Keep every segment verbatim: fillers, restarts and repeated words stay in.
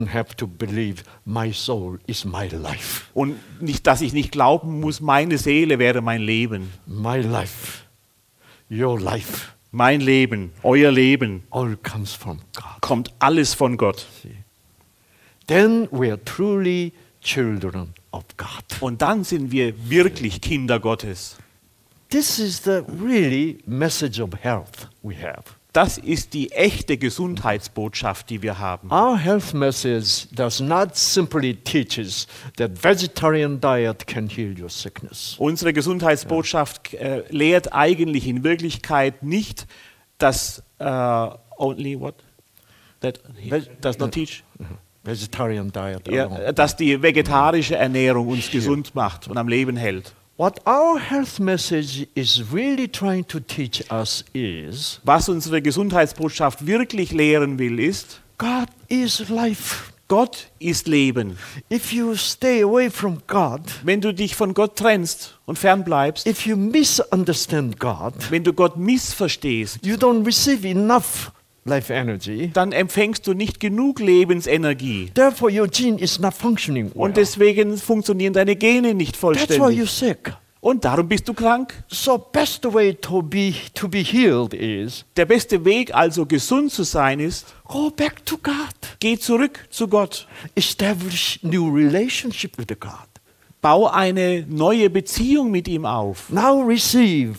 have to believe my soul is my life. Und nicht, dass ich nicht glauben muss, meine Seele wäre mein Leben. My life, your life, Mein Leben, euer Leben, all comes from God. kommt alles von Gott. Then we are truly children of God. Und dann sind wir wirklich Kinder Gottes. This is the really message of health we have. Das ist die echte Gesundheitsbotschaft, die wir haben. Our health message does not simply teach us that vegetarian diet can heal your sickness. Unsere Gesundheitsbotschaft äh, lehrt eigentlich in Wirklichkeit nicht, dass äh, only what that does not teach, Vegetarian diet ja, alone. dass die vegetarische Ernährung uns gesund macht und am Leben hält. What our health message is really trying to teach us is Was unsere Gesundheitsbotschaft wirklich lehren will, ist, God is life. Gott ist Leben. If you stay away from God, Wenn du dich von Gott trennst und fernbleibst, if you misunderstand God, wenn du Gott missverstehst, you don't receive enough life energy. dann empfängst du nicht genug Lebensenergie. Therefore, your gene is not functioning well. Und deswegen funktionieren deine Gene nicht That's why you're vollständig. sick. Und darum bist du krank. So, best way to be to be healed is Der beste Weg also, gesund zu sein, ist, go back to God. geh zurück zu Gott. Establish new relationship with God. Bau eine neue Beziehung mit ihm auf. Now receive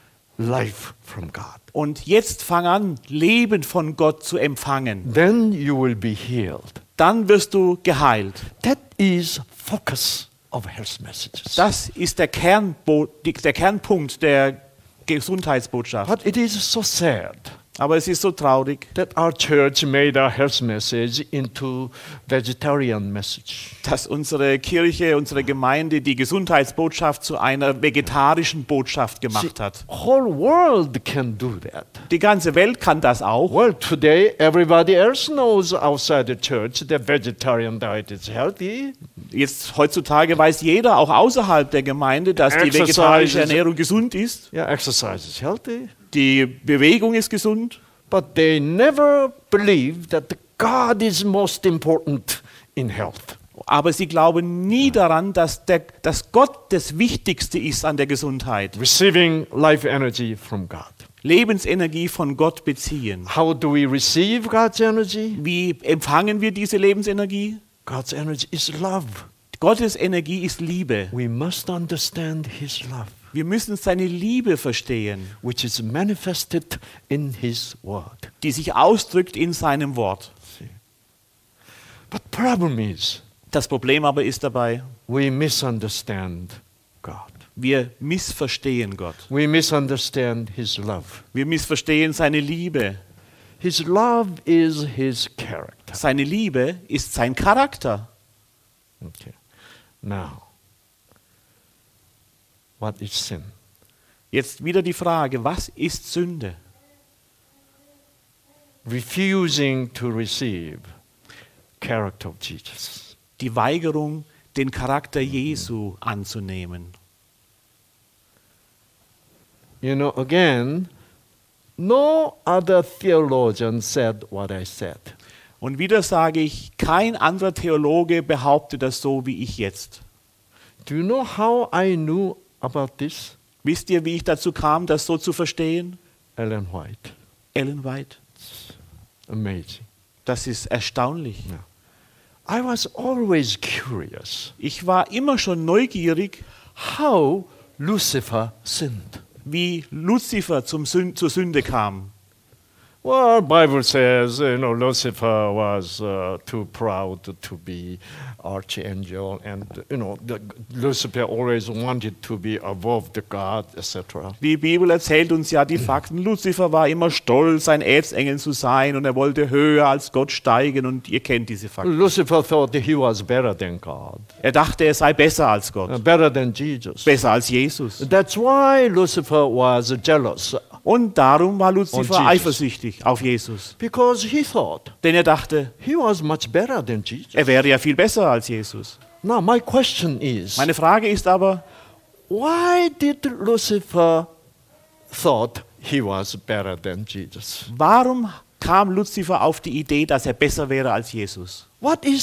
life from God. Und jetzt fang an, Leben von Gott zu empfangen. Then you will be healed. Dann wirst du geheilt. That is focus of health messages. Das ist der, Kernbo die- der Kernpunkt der Gesundheitsbotschaft. But it is so sad Aber es ist so traurig, that our church made our health message into vegetarian message. dass unsere Kirche, unsere Gemeinde die Gesundheitsbotschaft zu einer vegetarischen Botschaft gemacht hat. Whole world can do that. Die ganze Welt kann das auch. Well, today everybody else knows outside the church that vegetarian diet is healthy. Jetzt heutzutage weiß jeder, auch außerhalb der Gemeinde, dass die Exercise vegetarische is- Ernährung gesund ist. Yeah, exercise is healthy. Die Bewegung ist gesund. But they never believe that the God is most important in health. Aber sie glauben nie daran, dass, der, dass Gott das Wichtigste ist an der Gesundheit. Receiving life energy from God. Lebensenergie von Gott beziehen. How do we receive God's energy? Wie empfangen wir diese Lebensenergie? God's energy is love. Gottes Energie ist Liebe. We must understand His love, Wir müssen seine Liebe verstehen, which is manifested in His word. die sich ausdrückt in seinem Wort. But problem is, Das Problem aber ist dabei, we misunderstand God. wir missverstehen Gott. We misunderstand His love. Wir missverstehen seine Liebe. His love is His character. Seine Liebe ist sein Charakter. Okay. Now, what is sin? Jetzt wieder die Frage, was ist Sünde? Refusing to receive character of Jesus. Die Weigerung, den Charakter Jesu anzunehmen. You know, again, no other theologian said what I said. Und wieder sage ich, kein anderer Theologe behauptet das so wie ich jetzt. Do you know how I knew about this? Wisst ihr, wie ich dazu kam, das so zu verstehen? Ellen White. Ellen White. Amazing. Das ist erstaunlich. I was always curious Ich war immer schon neugierig, how Lucifer sinned. wie Luzifer zum Sün zur Sünde kam. Well, Bible says, you know, Lucifer was uh, too proud to be archangel, and you know, the, Lucifer always wanted to be above the God, et cetera. Die Bibel erzählt uns ja die Fakten. Luzifer war immer stolz, ein Erzengel zu sein, und er wollte höher als Gott steigen, und ihr kennt diese Fakten. Lucifer thought he was better than God, Er dachte, er sei besser als uh, Gott, better than Jesus. besser als Jesus. That's why Lucifer was jealous, Und darum war Luzifer Und Jesus. eifersüchtig auf Jesus. because he thought Denn er dachte, he was much better than Jesus. er wäre ja viel besser als Jesus. Now, my question is, Meine Frage ist aber, why did Lucifer thought he was better than Jesus? warum kam Luzifer auf die Idee, dass er besser wäre als Jesus. What is